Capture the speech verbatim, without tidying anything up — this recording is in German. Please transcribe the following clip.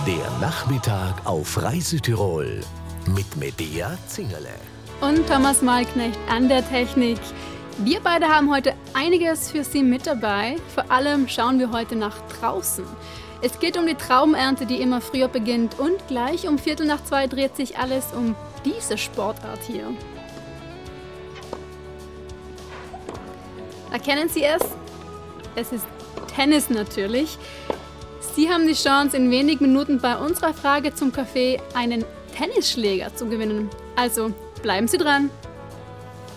Der Nachmittag auf Reise Tirol mit Medea Zingerle und Thomas Malknecht an der Technik. Wir beide haben heute einiges für Sie mit dabei. Vor allem schauen wir heute nach draußen. Es geht um die Traubenernte, die immer früher beginnt, und gleich um Viertel nach zwei dreht sich alles um diese Sportart hier. Erkennen Sie es? Es ist Tennis natürlich. Sie haben die Chance, in wenigen Minuten bei unserer Frage zum Kaffee einen Tennisschläger zu gewinnen. Also bleiben Sie dran!